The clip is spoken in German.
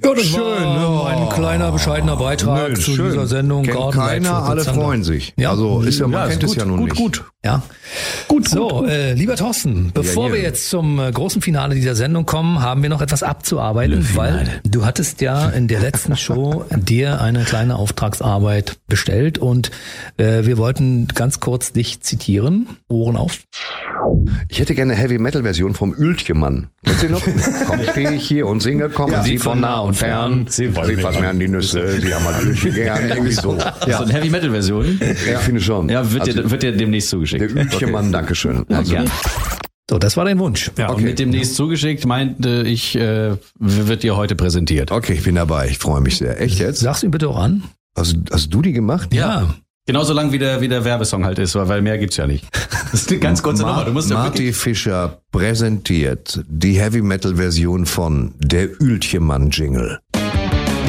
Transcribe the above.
Ja, das Schön, war ein kleiner, bescheidener Beitrag zu dieser Sendung. Kennt Garten keiner, Light alle Zander. freuen sich. Ja. Also man kennt es gut, ja nun nicht. Gut. Ja. Gut. Lieber Thorsten, bevor hier. wir jetzt zum großen Finale dieser Sendung kommen, haben wir noch etwas abzuarbeiten, weil du hattest ja in der letzten Show dir eine kleine Auftragsarbeit bestellt und wir wollten ganz kurz dich zitieren. Ohren auf. Ich hätte gerne eine Heavy-Metal-Version vom Ueltje-Mann. Kennst du noch? Komm, stehe ich hier und singe, kommen Sie von nah und fern. Sie fassen mir an die Nüsse, Sie haben mal Ueltje gern. Irgendwie so. Ja. So eine Heavy-Metal-Version? Ich finde schon. Ja, wird dir demnächst Der zugeschickt. Ueltje-Mann, Dankeschön. Also, Gern. So, das war dein Wunsch. Ja, und mit demnächst zugeschickt meinte ich, wird dir heute präsentiert. okay, ich bin dabei. Ich freue mich sehr. Echt jetzt? Sag's ihm bitte auch an. Hast du die gemacht? Ja. Genauso lang wie der Werbesong halt ist, weil mehr gibt's ja nicht. Das ist eine ganz kurze Nummer. Du musst ja Marty wirklich- Fischer präsentiert die Heavy-Metal-Version von Der Ueltje-Mann-Jingle.